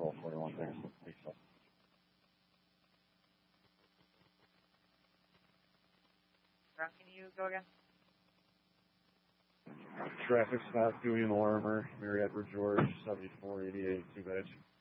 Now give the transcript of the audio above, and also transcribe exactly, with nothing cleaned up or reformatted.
twelve forty-one, thanks. Ron, can you go again? Traffic stop, Dewey and Lorimer, Mary Edward George, seventy-four eighty-eight, two badge.